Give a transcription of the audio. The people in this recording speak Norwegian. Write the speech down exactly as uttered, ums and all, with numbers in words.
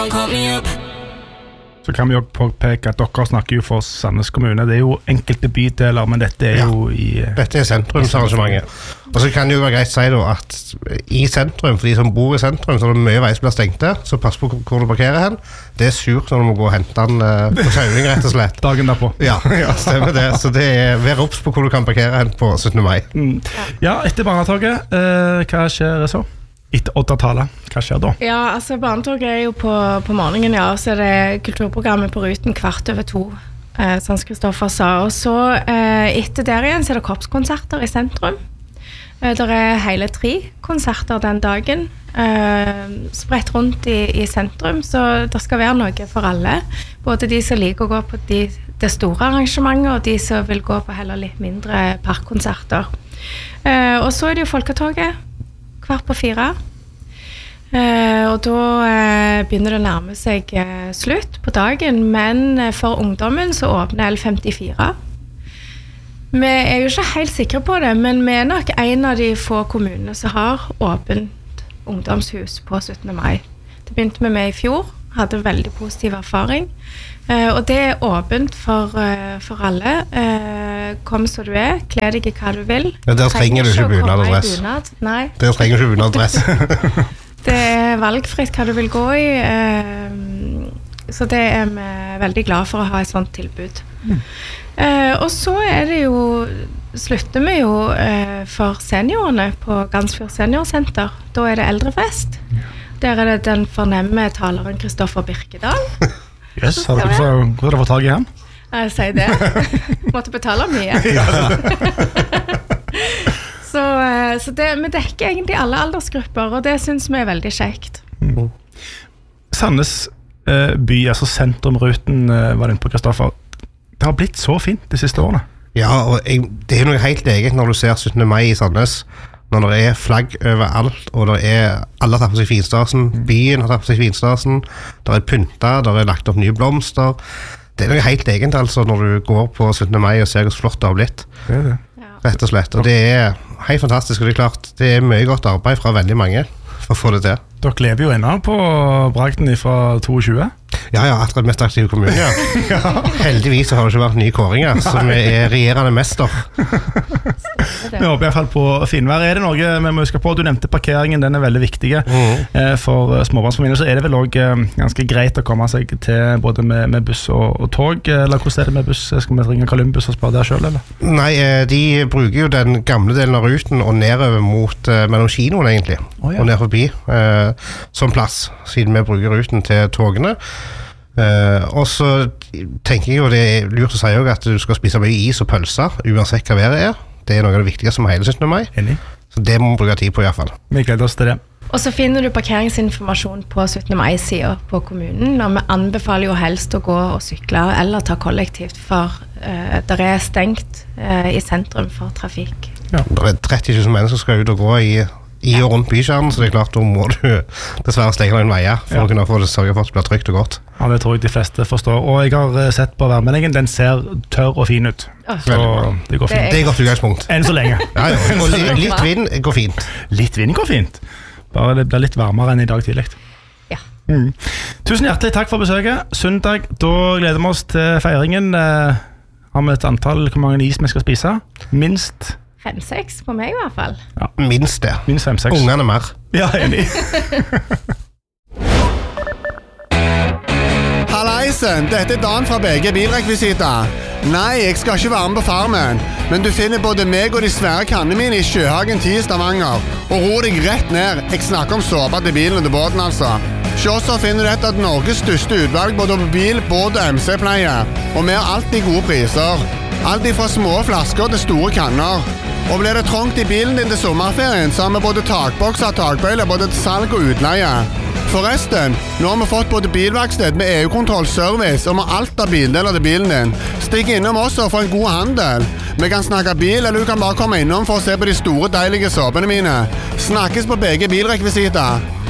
Så kan vi jo påpeke at dere snakker jo for Sandnes kommune. Det er jo enkelte bydeler, men dette er ja. jo i... Dette er sentrumsarrangementet. Og så kan det jo være greit å si da at i sentrum, for de som bor i sentrum, så er det mye vei som blir stengte, så pass på hvor du parkerer hen. Det er surt når du må gå og hente den uh, på Sauling, rett og slett. Dagen derpå. Ja, ja, stemmer det. Så det er, vær obs på hvor du kan parkere hen på syttende mai. Mm. Ja, etter barnetoget, uh, hva skjer så? Etter Odda Tale, hva skjer da? Ja, altså barnetoget er jo på, på morgenen, ja, så er det kulturprogrammet på ruten kvart over to, eh, som Kristoffer sa. Og så eh, etter der igjen så er det korpskonserter i sentrum. Eh, der er hele tre konserter den dagen, eh, spredt rundt i, i sentrum, så det skal være noe for alle. Både de som liker å gå på de, det store arrangementet, og de som vil gå på heller litt mindre parkkonserter. Eh, og så er det jo folketoget, kvart på fire. Eh, og da eh, begynner det å nærme seg eh, slutt på dagen, men for ungdommen så åpner L femtifire. Vi er jo ikke helt sikre på det, men vi er nok en av de få kommunene som har åpent ungdomshus på syttende mai. Det begynte vi med i fjor, hadde veldig positiv erfaring. Eh, og det er åpent for, uh, for alle. Eh, kom så du er, kle deg i hva du vil. Ja, der trenger du ikke bunad og dress. Nei. Der trenger du ikke bunad og dress. Det er valgfritt hva du vil gå i, eh, så det er vi veldig glad for å ha et sånt tilbud. Mm. Eh, og så er det jo, slutter vi jo eh, for seniorene på Gansfjord Seniorsenter. Da er det eldrefest. Ja. Der er det den fornemme taleren Kristoffer Birkedal. Yes, har du hvordan har du fått tag i han? Jeg sier det. Måtte betale mye. så, så det, vi dekker egentlig alle aldersgrupper, og det synes vi er veldig kjekt. Mm. Sandnes eh, by, altså sentrumruten, eh, var det inne på Kristoffer. Det har blitt så fint de siste årene. Ja, og jeg, det er noe helt eget når du ser syttende mai i Sandnes. Når det er flagg overalt, og det er, alle har tatt på seg finstasen, byen har tatt på seg finstasen, det er pynta, det er lagt opp nye blomster. Det er noe helt egent altså når du går på syttende mai og ser hvor flott det har blitt. Det er det. Rett og slett, og det er helt fantastisk, og det er klart, det er mye godt arbeid fra veldig mange for å få det til. Dere lever jo ennå på bragden fra tjueto. Ja, ja, akkurat mest aktive kommune, ja. ja. Heldigvis har det ikke vært nye kåringer, så vi er regjerende mester. Vi håper i hvert fall på finvær. Er det noe vi må huske på? Du nevnte parkeringen, den er veldig viktig mm. eh, for småbarnsfamilier. Så er det vel også eh, ganske greit å komme seg til både med, med buss og, og tog, eller hvordan er det med buss? Skal vi ringe Columbus og spare der selv, eller? Nei, eh, de bruker jo den gamle delen av ruten og nedover mot eh, mellom kinoen egentlig, oh, ja. Og ned forbi eh, som plass, siden vi bruker ruten til togene. Uh, og så tenker jeg jo det er lurt å si også at du skal spise mye is og pølser uansett hva været er. Det er noe av det viktigste som hele syttende mai. Enig. Så det må vi bruke tid på i hvert fall. Vi gleder oss til det. Og så finner du parkeringsinformasjon på syttende mai-siden på kommunen, og vi anbefaler jo helst å gå og sykle eller ta kollektivt, for uh, det er stengt uh, i sentrum for trafikk. Ja. Det er tretti tusen mennesker som skal ut og gå i i og rundt bykjernen, så det er klart, da må du dessverre stenge noen veier for ja. Å kunne få det sørge for at det blir trygt og godt. Ja, det tror jeg de fleste forstår. Og jeg har sett på værmeldingen, den ser tørr og fin ut. Så det går fint. Det er godt utgangspunkt. Enn så lenge. Ja, ja. Og litt vind går fint. Litt vind går fint. Bare det blir litt varmere enn i dag tidlig. Ja. Mm. Tusen hjertelig takk for besøket. Søndag, da gleder vi oss til feiringen. Eh, har vi et antall, hvor mange is vi skal spise? Minst Fem-seks på meg i hvert fall. Ja. Minst det. Minst fem-seks. Ungene mer. Ja, enig. Hallaisen, dette er Dan fra B G Bilrekvisita. Nei, jeg skal ikke være med på Farmen, men du finner både meg og de svære kannene mine i Sjøhagen ti i Stavanger. Og ro deg rett ned. Jeg snakker om såpe til bilen og til båten, altså. Hos oss finner du et av Norges største utvalg både på bil, båt og M C-pleie. Og vi har alltid gode priser. Alt fra små flasker til store kanner. Og blir det trångt i bilen din til sommerferien, så har vi både takbokser og takbøyler både til salg og utleie. Forresten, nå har vi fått både bilverksted med E U-kontroll, service og med alt av bildeler til bilen din. Stikk innom oss og få en god handel. Vi kan snakke bil, eller du kan bare komme innom for å se på de store, deilige såpene mine. Snakkes på B G Bilrekvisita.